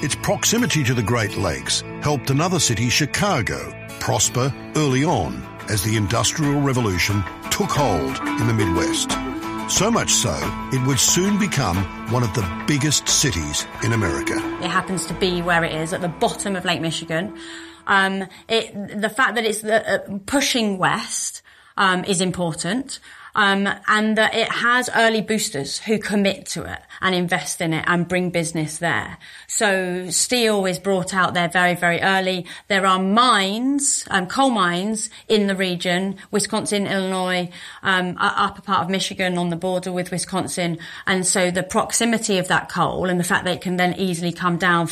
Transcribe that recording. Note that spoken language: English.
Its proximity to the Great Lakes helped another city, Chicago, prosper early on as the Industrial Revolution took hold in the Midwest. So much so, it would soon become one of the biggest cities in America. It happens to be where it is, at the bottom of Lake Michigan. The fact that it's pushing west is important. And that it has early boosters who commit to it and invest in it and bring business there. So steel is brought out there very, very early. There are mines, coal mines in the region, Wisconsin, Illinois, upper part of Michigan on the border with Wisconsin. And so the proximity of that coal and the fact that it can then easily come down